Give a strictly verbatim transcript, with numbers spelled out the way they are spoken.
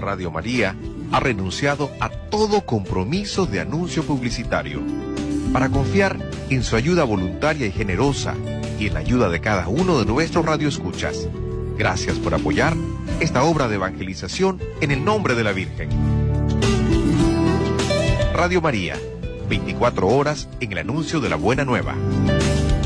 Radio María ha renunciado a todo compromiso de anuncio publicitario para confiar en su ayuda voluntaria y generosa y en la ayuda de cada uno de nuestros radioescuchas. Gracias por apoyar esta obra de evangelización en el nombre de la Virgen. Radio María, veinticuatro horas en el anuncio de la buena nueva.